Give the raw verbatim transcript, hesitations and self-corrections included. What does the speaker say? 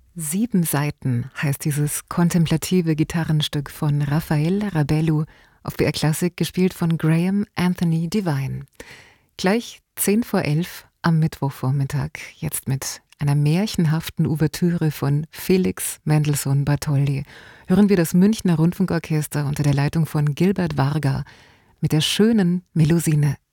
Sieben Seiten heißt dieses kontemplative Gitarrenstück von Raffaele Rabello auf B R Klassik, gespielt von Graham Anthony Devine. Gleich zehn vor elf am Mittwochvormittag, jetzt mit einer märchenhaften Ouvertüre von Felix Mendelssohn Bartholdy, hören wir das Münchner Rundfunkorchester unter der Leitung von Gilbert Varga mit der schönen Melusine.